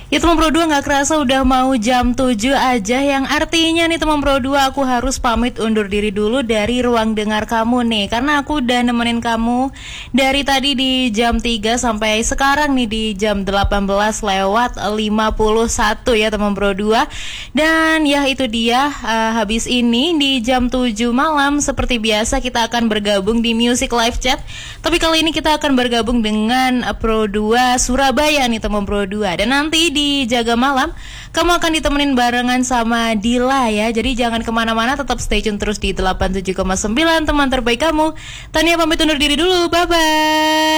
Ya teman Pro 2, gak kerasa udah mau jam 7 aja. Yang artinya nih teman Pro 2, aku harus pamit undur diri dulu dari ruang dengar kamu nih. Karena aku udah nemenin kamu dari tadi di jam 3 sampai sekarang nih di jam 18 lewat 51 ya teman Pro 2. Dan ya itu dia, habis ini di jam 7 malam seperti biasa kita akan bergabung di Music Live Chat. Tapi kali ini kita akan bergabung dengan Pro 2 Surabaya nih teman Pro 2. Dan nanti di Jaga Malam kamu akan ditemenin barengan sama Dila ya. Jadi jangan kemana-mana, tetap stay tune terus di 87,9 teman terbaik kamu. Tania pamit undur diri dulu, bye-bye.